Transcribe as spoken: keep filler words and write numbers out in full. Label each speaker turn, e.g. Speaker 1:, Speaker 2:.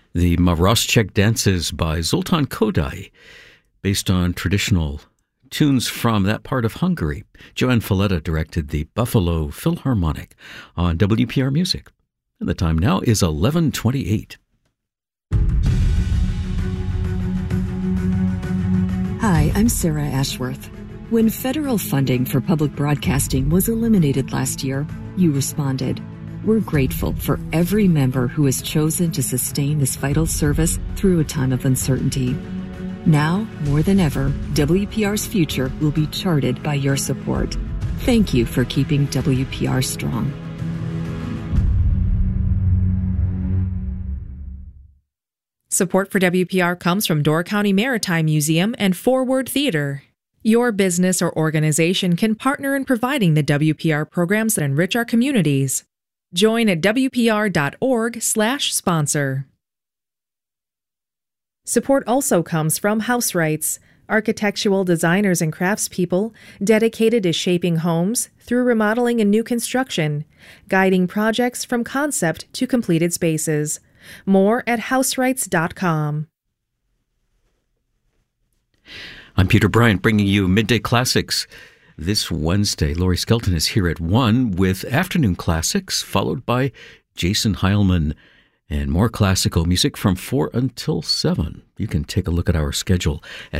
Speaker 1: The Maroszczek dances by Zoltán Kodály, based on traditional tunes from that part of Hungary. Joanne Falletta directed the Buffalo Philharmonic on W P R Music. And the time now is eleven twenty-eight.
Speaker 2: Hi, I'm Sarah Ashworth. When federal funding for public broadcasting was eliminated last year, you responded. We're grateful for every member who has chosen to sustain this vital service through a time of uncertainty. Now, more than ever, W P R's future will be charted by your support. Thank you for keeping W P R strong.
Speaker 3: Support for W P R comes from Door County Maritime Museum and Forward Theater. Your business or organization can partner in providing the W P R programs that enrich our communities. Join at W P R dot org slash sponsor. Support also comes from House Rights, architectural designers and craftspeople dedicated to shaping homes through remodeling and new construction, guiding projects from concept to completed spaces. More at house rights dot com.
Speaker 1: I'm Peter Bryant, bringing you Midday Classics. This Wednesday, Laurie Skelton is here at one with Afternoon Classics, followed by Jason Heilman and more classical music from four until seven. You can take a look at our schedule at